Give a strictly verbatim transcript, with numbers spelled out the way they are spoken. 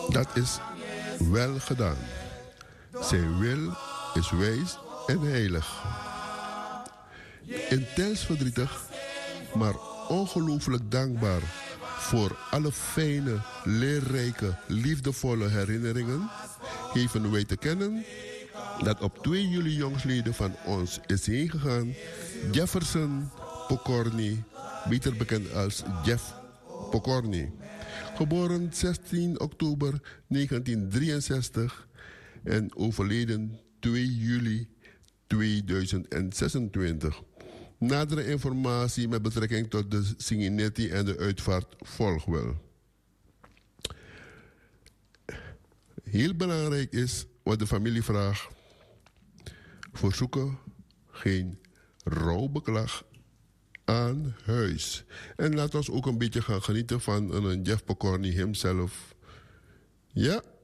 Dat is wel gedaan. Zijn wil is wijs en heilig. Intens verdrietig, maar ongelooflijk dankbaar voor alle fijne, leerrijke, liefdevolle herinneringen geven wij te kennen dat op twee juli jongsleden van ons is heen gegaan Jefferson Pokorny, beter bekend als Jeff Pokorny. Geboren zestien oktober negentiendrieënzestig en overleden twee juli tweeduizend zesentwintig. Nadere informatie met betrekking tot de Singinetti en de uitvaart volgt wel. Heel belangrijk is wat de familie vraagt: verzoeken geen rouwbeklag aan huis. En laat ons ook een beetje gaan genieten van een Jeff Pokorny himself. Ja.